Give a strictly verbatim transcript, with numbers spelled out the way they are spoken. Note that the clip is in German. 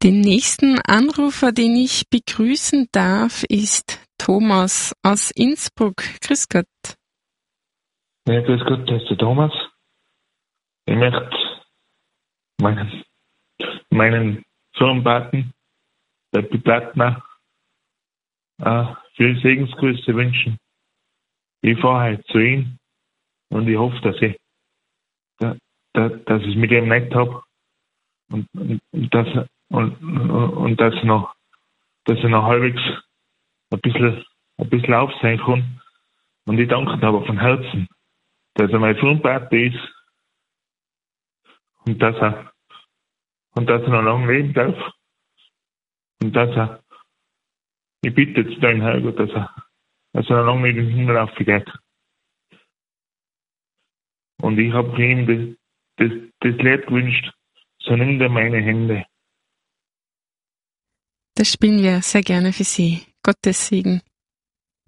Den nächsten Anrufer, den ich begrüßen darf, ist Thomas aus Innsbruck. Grüß Gott. Ja, grüß Gott, das ist der Thomas. Ich möchte meinen, meinen Firmenpaten, der Plattner, äh, viele Segensgrüße wünschen. Ich fahre heute zu ihm und ich hoffe, dass ich, da, da, dass ich es mit ihm nicht habe und, und, und, dass, und, und, und dass er noch, dass er noch halbwegs ein bisschen, ein bisschen auf sein kann. Und ich danke ihm aber von Herzen, dass er mein Firmenpate ist und dass er, und dass er noch lange leben darf. Und dass er, ich bitte jetzt deinen Herrgott, dass er, dass er noch lange in den Himmel aufgeht. Und ich habe ihm das, das, das Lied gewünscht, so nimm dir meine Hände. Das spielen wir sehr gerne für Sie. Gottes Segen.